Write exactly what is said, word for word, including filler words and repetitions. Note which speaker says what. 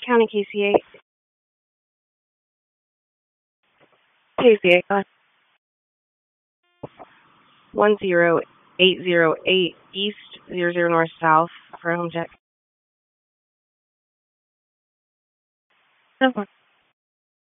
Speaker 1: County, K C eight. K C eight, uh, one zero eight zero eight East, zero zero North South for a home check. No.